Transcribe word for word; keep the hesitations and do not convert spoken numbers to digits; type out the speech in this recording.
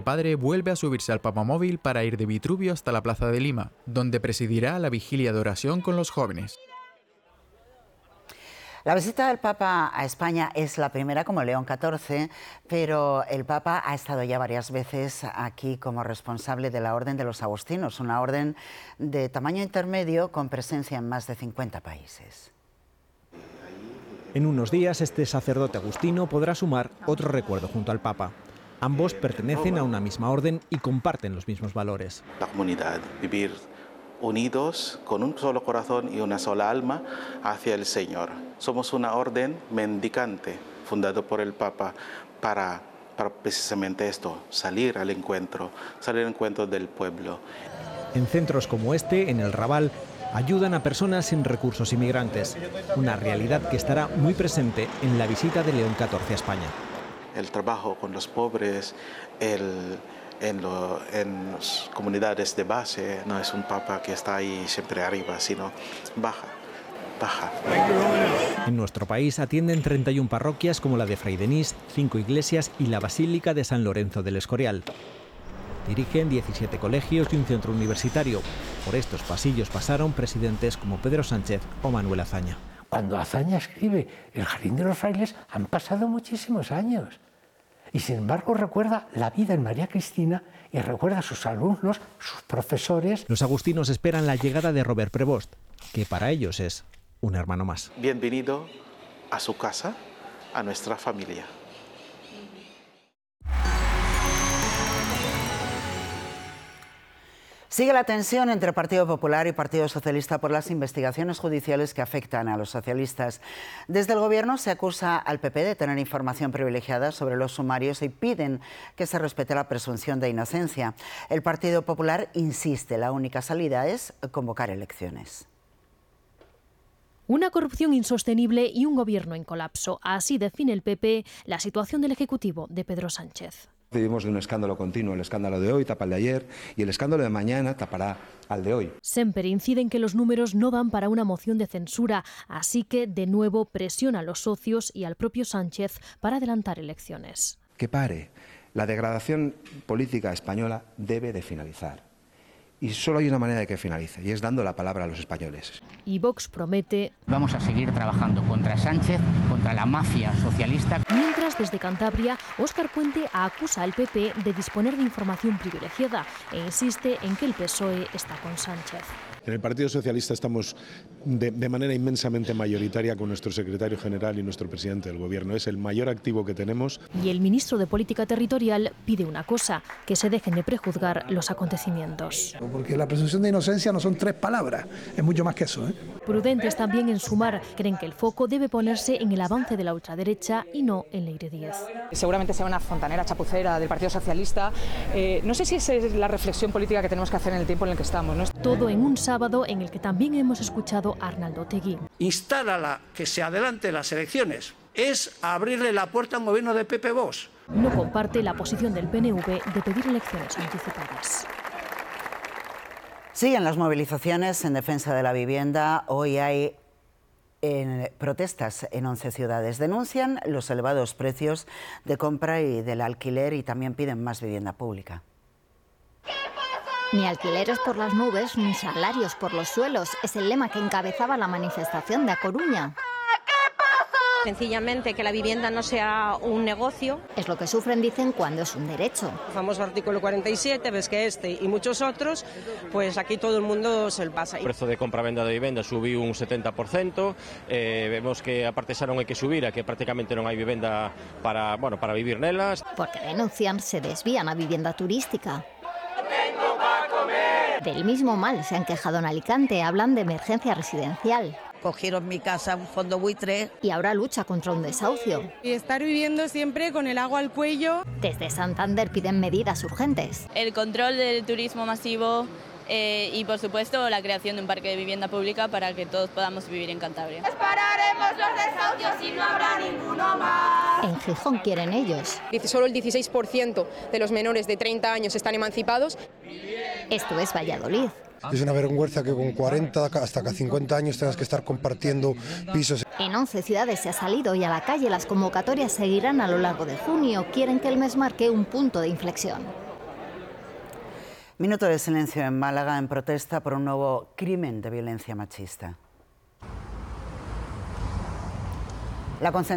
Padre vuelve a subirse al papamóvil para ir de Vitruvio hasta la Plaza de Lima, donde presidirá la vigilia de oración con los jóvenes. La visita del Papa a España es la primera como León catorce, pero el Papa ha estado ya varias veces aquí como responsable de la Orden de los Agustinos, una orden de tamaño intermedio con presencia en más de cincuenta países. En unos días este sacerdote agustino podrá sumar otro recuerdo junto al Papa. Ambos pertenecen a una misma orden y comparten los mismos valores. La comunidad, vivir unidos con un solo corazón y una sola alma hacia el Señor. Somos una orden mendicante, fundada por el Papa para, para precisamente esto, salir al encuentro, salir al encuentro del pueblo. En centros como este, en el Raval, ayudan a personas sin recursos inmigrantes, una realidad que estará muy presente en la visita de León catorce a España. El trabajo con los pobres, el... En, lo, en las comunidades de base, no es un papa que está ahí siempre arriba, sino baja, baja. En nuestro país atienden treinta y una parroquias como la de Fray Denis, cinco iglesias y la Basílica de San Lorenzo del Escorial. Dirigen diecisiete colegios y un centro universitario. Por estos pasillos pasaron presidentes como Pedro Sánchez o Manuel Azaña. Cuando Azaña escribe El Jardín de los Frailes han pasado muchísimos años. Y sin embargo recuerda la vida en María Cristina y recuerda a sus alumnos, sus profesores. Los agustinos esperan la llegada de Robert Prevost, que para ellos es un hermano más. Bienvenido a su casa, a nuestra familia. Sigue la tensión entre Partido Popular y Partido Socialista por las investigaciones judiciales que afectan a los socialistas. Desde el Gobierno se acusa al P P de tener información privilegiada sobre los sumarios y piden que se respete la presunción de inocencia. El Partido Popular insiste, la única salida es convocar elecciones. Una corrupción insostenible y un gobierno en colapso. Así define el P P la situación del Ejecutivo de Pedro Sánchez. Vivimos de un escándalo continuo. El escándalo de hoy tapa el de ayer y el escándalo de mañana tapará al de hoy. Semper incide en que los números no dan para una moción de censura, así que de nuevo presiona a los socios y al propio Sánchez para adelantar elecciones. Que pare. La degradación política española debe de finalizar. Y solo hay una manera de que finalice, y es dando la palabra a los españoles. Y Vox promete... Vamos a seguir trabajando contra Sánchez, contra la mafia socialista. Mientras, desde Cantabria, Óscar Puente acusa al P P de disponer de información privilegiada e insiste en que el P S O E está con Sánchez. En el Partido Socialista estamos de, de manera inmensamente mayoritaria con nuestro secretario general y nuestro presidente del Gobierno. Es el mayor activo que tenemos. Y el ministro de Política Territorial pide una cosa, que se dejen de prejuzgar los acontecimientos. Porque la presunción de inocencia no son tres palabras, es mucho más que eso, ¿eh? Prudentes también en Sumar, creen que el foco debe ponerse en el avance de la ultraderecha y no en Leire Díez. Seguramente sea una fontanera chapucera del Partido Socialista. Eh, no sé si esa es la reflexión política que tenemos que hacer en el tiempo en el que estamos, ¿no? Todo en un sábado en el que también hemos escuchado a Arnaldo Otegi. Instar a la que se adelante las elecciones es abrirle la puerta a un gobierno de Pepe Vox. No comparte la posición del P N V de pedir elecciones anticipadas. Siguen las movilizaciones en defensa de la vivienda. Hoy hay en protestas en once ciudades. Denuncian los elevados precios de compra y del alquiler y también piden más vivienda pública. Ni alquileres por las nubes, ni salarios por los suelos. Es el lema que encabezaba la manifestación de A Coruña. Sencillamente que la vivienda no sea un negocio. Es lo que sufren, dicen, cuando es un derecho. El famoso artículo cuarenta y siete, ves que este y muchos otros, pues aquí todo el mundo se lo pasa. O prezo de compra-venda de vivenda subiu un setenta por cento, eh, vemos que a parte xa non hai que subir, a que prácticamente non hai vivenda para, bueno, para vivir nelas. Porque denuncian, se desvían a vivienda turística. Del mismo mal se han quejado en Alicante, hablan de emergencia residencial. Cogieron mi casa un fondo buitre. Y ahora lucha contra un desahucio. Y estar viviendo siempre con el agua al cuello. Desde Santander piden medidas urgentes. El control del turismo masivo eh, y, por supuesto, la creación de un parque de vivienda pública para que todos podamos vivir en Cantabria. Pararemos los desahucios y no habrá ninguno más. En Gijón quieren ellos. Solo el dieciséis por ciento de los menores de treinta años están emancipados. Esto es Valladolid. Es una vergüenza que con cuarenta hasta cincuenta años tengas que estar compartiendo pisos. En once ciudades se ha salido y a la calle las convocatorias seguirán a lo largo de junio. Quieren que el mes marque un punto de inflexión. Minuto de silencio en Málaga en protesta por un nuevo crimen de violencia machista. La